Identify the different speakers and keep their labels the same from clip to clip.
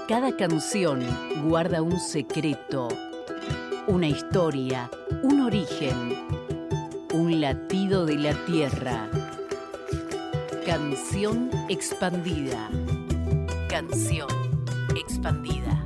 Speaker 1: Cada canción guarda un secreto, una historia, un origen, un latido de la tierra. Canción expandida. Canción expandida.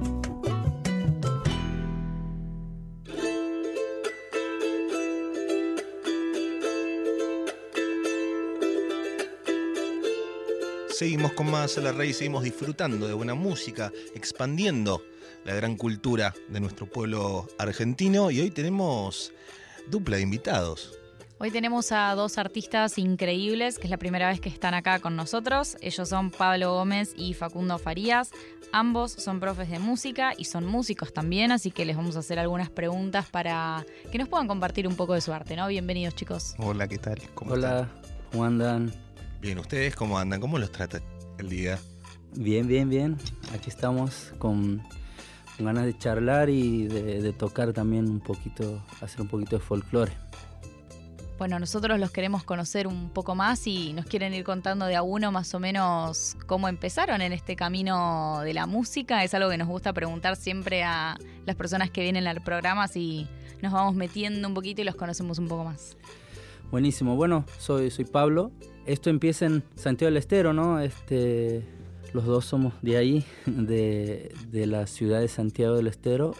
Speaker 2: Seguimos con más a la raíz, seguimos disfrutando de buena música, expandiendo la gran cultura de nuestro pueblo argentino, y hoy tenemos dupla de invitados.
Speaker 3: Hoy tenemos a dos artistas increíbles, que es la primera vez que están acá con nosotros. Ellos son Pablo Gómez y Facundo Farías. Ambos son profes de música y son músicos también, así que les vamos a hacer algunas preguntas para que nos puedan compartir un poco de su arte, ¿no? Bienvenidos, chicos.
Speaker 2: Hola, ¿qué tal?
Speaker 4: Hola, ¿cómo andan?
Speaker 2: Bien, ¿ustedes cómo andan? ¿Cómo los trata el día?
Speaker 4: Bien. Aquí estamos con ganas de charlar y de tocar también un poquito, hacer un poquito de folclore.
Speaker 3: Bueno, nosotros los queremos conocer un poco más y nos quieren ir contando de a uno más o menos cómo empezaron en este camino de la música. Es algo que nos gusta preguntar siempre a las personas que vienen al programa, así nos vamos metiendo un poquito y los conocemos un poco más.
Speaker 4: Buenísimo, bueno, soy Pablo. Esto empieza en Santiago del Estero, ¿no? Los dos somos de ahí, de la ciudad de Santiago del Estero,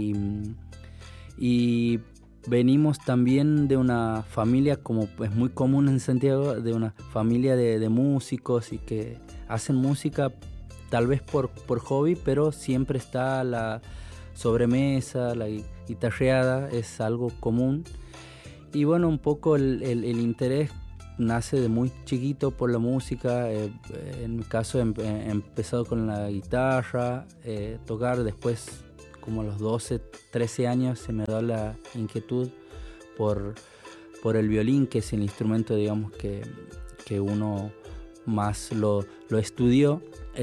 Speaker 4: y venimos también de una familia, como es muy común en Santiago, de una familia de músicos y que hacen música tal vez por hobby, pero siempre está la sobremesa, la guitarreada, es algo común. Y bueno, un poco el interés nace de muy chiquito por la música. En mi caso he empezado con la guitarra, tocar. Después, como a los 12, 13 años, se me da la inquietud por el violín, que es el instrumento, digamos, que uno más lo estudió.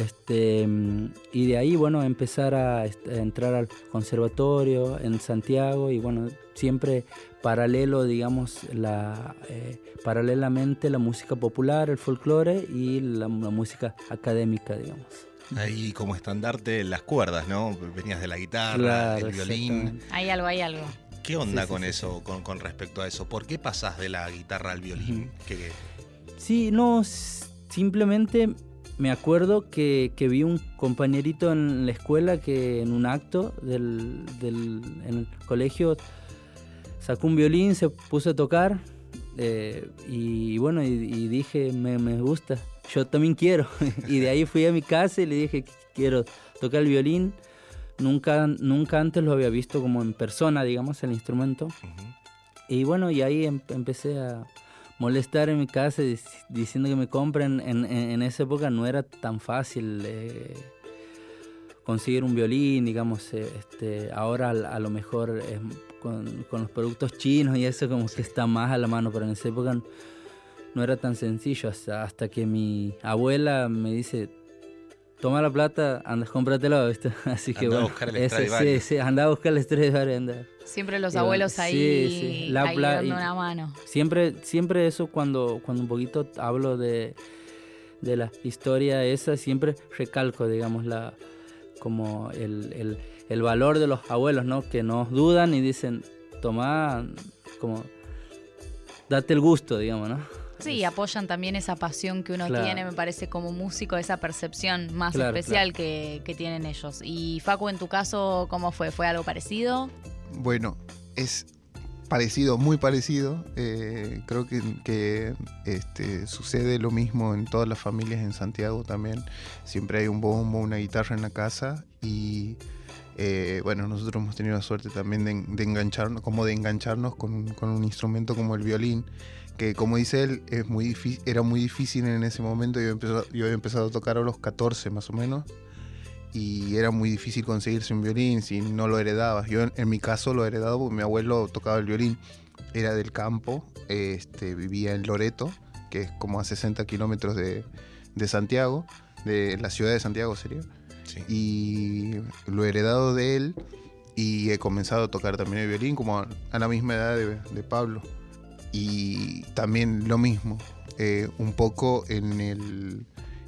Speaker 4: Y de ahí, bueno, empezar a entrar al conservatorio en Santiago, y bueno, siempre paralelo, digamos, paralelamente la música popular, el folclore y la música académica, digamos.
Speaker 2: Ahí como estandarte las cuerdas, ¿no? Venías de la guitarra,
Speaker 4: claro,
Speaker 2: el violín.
Speaker 3: Hay algo.
Speaker 2: ¿Qué onda
Speaker 4: Sí,
Speaker 2: con
Speaker 4: sí,
Speaker 2: eso,
Speaker 4: sí.
Speaker 2: Con respecto a eso? ¿Por qué pasás de la guitarra al violín?
Speaker 4: Sí, no, simplemente me acuerdo que vi un compañerito en la escuela que en un acto en el colegio sacó un violín, se puso a tocar, y bueno, y dije, me gusta, yo también quiero. Y de ahí fui a mi casa y le dije que quiero tocar el violín. Nunca antes lo había visto como en persona, digamos, el instrumento.
Speaker 2: Uh-huh.
Speaker 4: Y bueno, y ahí empecé a molestar en mi casa diciendo que me compren. En esa época no era tan fácil conseguir un violín, digamos. Ahora a lo mejor con los productos chinos y eso como que está más a la mano, pero en esa época no era tan sencillo, hasta que mi abuela me dice: toma la plata, anda, cómpratelo, ¿viste? Así que
Speaker 2: andá
Speaker 4: bueno,
Speaker 2: a buscar el Stradivarius.
Speaker 4: sí, andaba a buscar el Stradivarius.
Speaker 3: Siempre los abuelos ahí,
Speaker 4: sí.
Speaker 3: ahí dando una mano.
Speaker 4: Siempre eso, cuando un poquito hablo de la historia esa, siempre recalco, digamos, como el valor de los abuelos, ¿no? Que no dudan y dicen, tomá, como, date el gusto, digamos, ¿no?
Speaker 3: Sí, apoyan también esa pasión que uno tiene, me parece, como músico, esa percepción más especial que tienen ellos. Y Facu, en tu caso, ¿cómo fue? ¿Fue algo parecido?
Speaker 5: Bueno, es parecido, muy parecido. Creo que sucede lo mismo en todas las familias en Santiago también. Siempre hay un bombo, una guitarra en la casa y bueno, nosotros hemos tenido la suerte también de engancharnos con un instrumento como el violín, que como dice él, era muy difícil en ese momento. Yo había empezado a tocar a los 14 más o menos, y era muy difícil conseguirse un violín si no lo heredabas. Yo en mi caso lo he heredado porque mi abuelo tocaba el violín, era del campo, vivía en Loreto, que es como a 60 kilómetros de Santiago, de la ciudad de Santiago sería.
Speaker 2: Sí.
Speaker 5: Y lo he heredado de él y he comenzado a tocar también el violín como a la misma edad de Pablo. Y también lo mismo, un poco en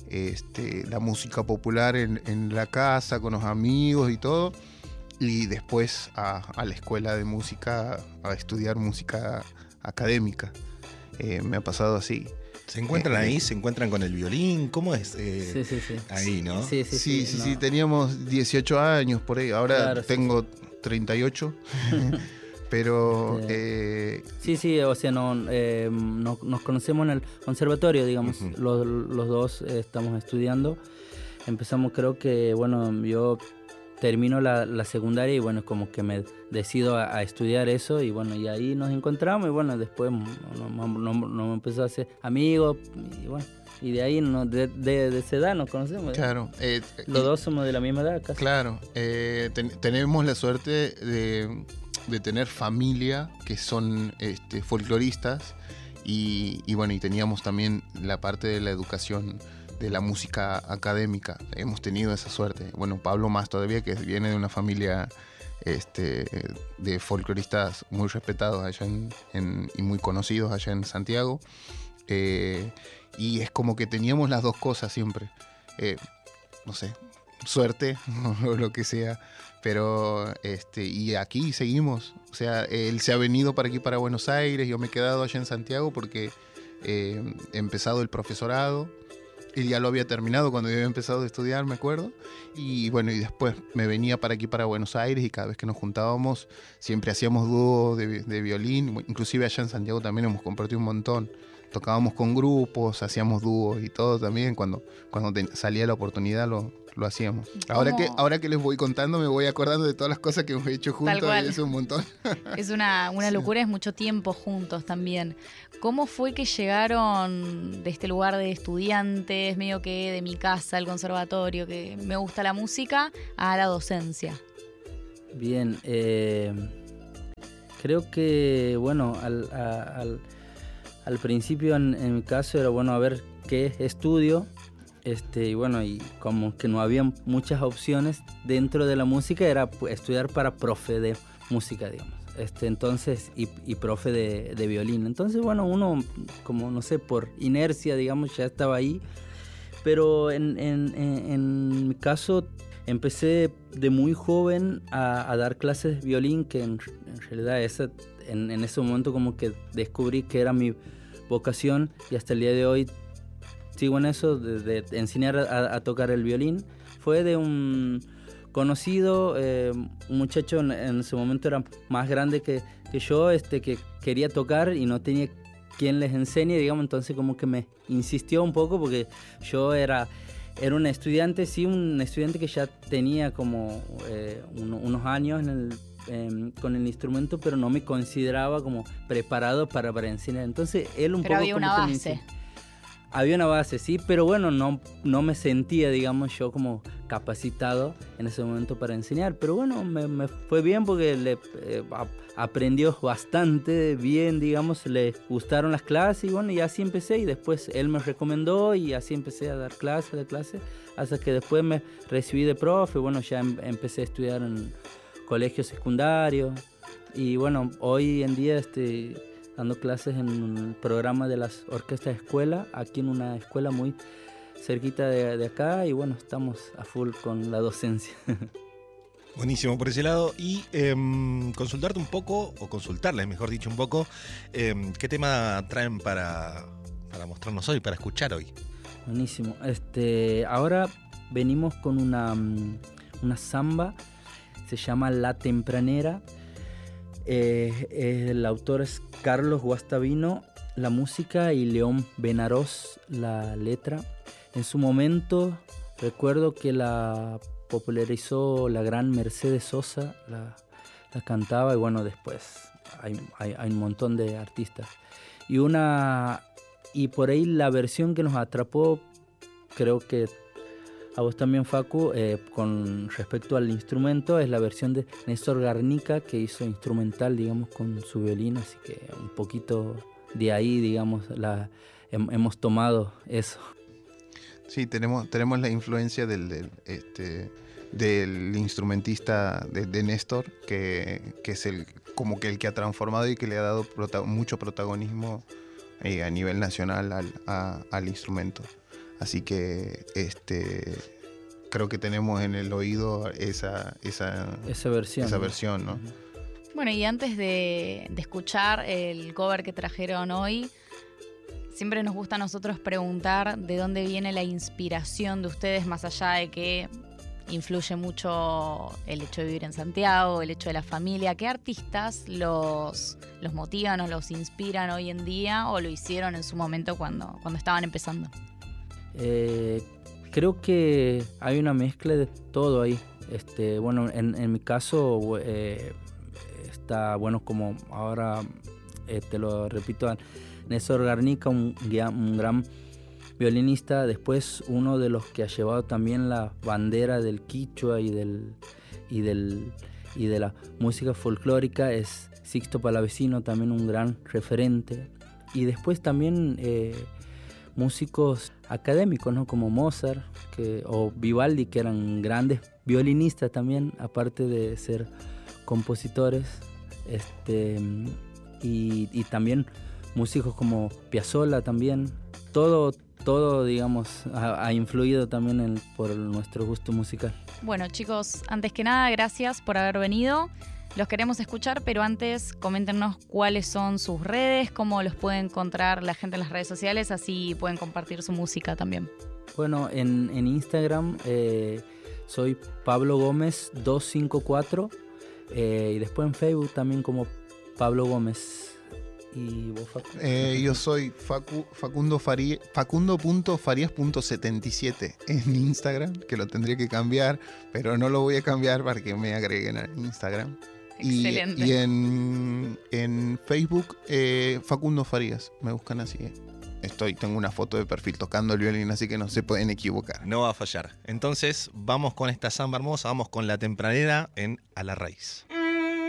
Speaker 5: la música popular en la casa, con los amigos y todo, y después a la escuela de música a estudiar música académica. Me ha pasado así.
Speaker 2: ¿Se encuentran ahí? ¿Se encuentran con el violín? ¿Cómo es?
Speaker 4: Sí.
Speaker 2: Ahí, ¿no?
Speaker 5: Sí, teníamos 18 años por ahí, ahora
Speaker 4: Claro,
Speaker 5: tengo 38. Pero
Speaker 4: sí, o sea, nos conocemos en el conservatorio, digamos.
Speaker 2: Uh-huh.
Speaker 4: Los dos estamos estudiando. Empezamos, creo que, bueno, yo termino la secundaria y bueno, como que me decido a estudiar eso y bueno, y ahí nos encontramos y bueno, después nos empezó a hacer amigos y bueno, y de ahí de esa edad nos conocemos.
Speaker 5: Claro.
Speaker 4: Los dos somos de la misma edad casi.
Speaker 5: Claro, tenemos la suerte de tener familia que son folcloristas y bueno, y teníamos también la parte de la educación de la música académica. Hemos tenido esa suerte. Bueno, Pablo más todavía, que viene de una familia de folcloristas muy respetados allá y muy conocidos allá en Santiago. Y es como que teníamos las dos cosas siempre. No sé, suerte o lo que sea. Pero y aquí seguimos. O sea, él se ha venido para aquí, para Buenos Aires. Yo me he quedado allá en Santiago porque he empezado el profesorado. Él ya lo había terminado cuando yo había empezado a estudiar, me acuerdo. Y bueno, y después me venía para aquí, para Buenos Aires, y cada vez que nos juntábamos siempre hacíamos dúos de violín. Inclusive allá en Santiago también hemos compartido un montón. Tocábamos con grupos, hacíamos dúos y todo también. Cuando salía la oportunidad lo hacíamos. Ahora que les voy contando, me voy acordando de todas las cosas que hemos hecho juntos. Y es un montón.
Speaker 3: Es una locura, es mucho tiempo juntos también. ¿Cómo fue que llegaron de este lugar de estudiantes, medio que de mi casa, al conservatorio, que me gusta la música, a la docencia?
Speaker 4: Bien, creo que, bueno, al principio en mi caso era, bueno, a ver qué estudio. Y bueno, y como que no había muchas opciones dentro de la música, era estudiar para profe de música, digamos. Entonces, y profe de violín. Entonces, bueno, uno, como no sé, por inercia, digamos, ya estaba ahí. Pero en mi caso, empecé de muy joven a dar clases de violín, que en realidad en ese momento como que descubrí que era mi vocación y hasta el día de hoy sigo en eso, de enseñar a tocar el violín. Fue de un conocido, un muchacho en ese momento era más grande que yo, que quería tocar y no tenía quien les enseñe, digamos, entonces como que me insistió un poco porque yo era un estudiante, sí, un estudiante que ya tenía como unos años con el instrumento, pero no me consideraba como preparado para enseñar. Entonces él un
Speaker 3: pero
Speaker 4: poco
Speaker 3: había
Speaker 4: como
Speaker 3: una
Speaker 4: que
Speaker 3: base.
Speaker 4: Había una base, sí, pero bueno, no me sentía, digamos, yo como capacitado en ese momento para enseñar. Pero bueno, me fue bien porque aprendió bastante bien, digamos, le gustaron las clases y bueno, y así empecé. Y después él me recomendó y así empecé a dar clases, hasta que después me recibí de profe. Bueno, ya empecé a estudiar en colegio secundario y bueno, hoy en día dando clases en un programa de las orquestas de escuela, aquí en una escuela muy cerquita de acá, y bueno, estamos a full con la docencia.
Speaker 2: Buenísimo por ese lado. Y consultarte un poco, o consultarles, mejor dicho, un poco, ¿qué tema traen para mostrarnos hoy, para escuchar hoy?
Speaker 4: Buenísimo. Ahora venimos con una samba, se llama La Tempranera. El autor es Carlos Guastavino, la música, y León Benarós, la letra. En su momento recuerdo que la popularizó la gran Mercedes Sosa, la cantaba, y bueno, después hay un montón de artistas. Y por ahí la versión que nos atrapó, creo que a vos también, Facu, con respecto al instrumento, es la versión de Néstor Garnica, que hizo instrumental, digamos, con su violín, así que un poquito de ahí, digamos, hemos tomado eso.
Speaker 5: Sí, tenemos la influencia del instrumentista de Néstor, que es como que el que ha transformado y que le ha dado mucho protagonismo a nivel nacional al instrumento. Así que creo que tenemos en el oído esa versión, ¿no?
Speaker 3: Bueno, y antes de escuchar el cover que trajeron hoy, siempre nos gusta a nosotros preguntar de dónde viene la inspiración de ustedes, más allá de que influye mucho el hecho de vivir en Santiago, el hecho de la familia. ¿Qué artistas los motivan o los inspiran hoy en día o lo hicieron en su momento cuando estaban empezando?
Speaker 4: Creo que hay una mezcla de todo ahí. Bueno, en mi caso está, bueno, como ahora te lo repito, Néstor Garnica, un gran violinista. Después uno de los que ha llevado también la bandera del quichua y de la música folclórica es Sixto Palavecino, también un gran referente. Y después también músicos académicos, ¿no? Como Mozart o Vivaldi, que eran grandes violinistas también, aparte de ser compositores. Y también músicos como Piazzolla también. Todo digamos, ha influido también por nuestro gusto musical.
Speaker 3: Bueno, chicos, antes que nada, gracias por haber venido. Los queremos escuchar, pero antes coméntenos cuáles son sus redes, cómo los puede encontrar la gente en las redes sociales, así pueden compartir su música también.
Speaker 4: Bueno, en Instagram soy Pablo Gómez 254 y después en Facebook también como Pablo Gómez. ¿Y vos, Facu?
Speaker 5: Yo soy Facundo.Farias.77 en Instagram, que lo tendría que cambiar, pero no lo voy a cambiar para que me agreguen a Instagram.
Speaker 3: Excelente.
Speaker 5: Y en Facebook, Facundo Farías, me buscan así. Tengo una foto de perfil tocando el violín, así que no se pueden equivocar.
Speaker 2: No va a fallar. Entonces, vamos con esta samba hermosa, vamos con La Tempranera en A la Raíz.